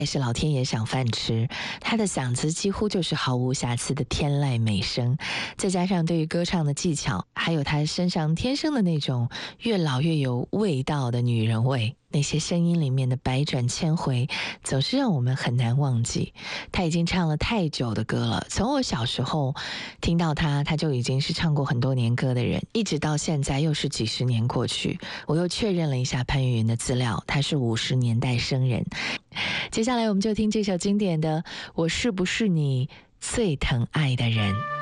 也是老天爷赏饭吃，他的嗓子几乎就是毫无瑕疵的天籁美声，再加上对于歌唱的技巧，还有他身上天生的那种越老越有味道的女人味，那些声音里面的百转千回，总是让我们很难忘记。他已经唱了太久的歌了，从我小时候听到他就已经是唱过很多年歌的人，一直到现在又是几十年过去，我又确认了一下潘越云的资料，他是50年代生人。接下来我们就听这首经典的《我是不是你最疼爱的人》。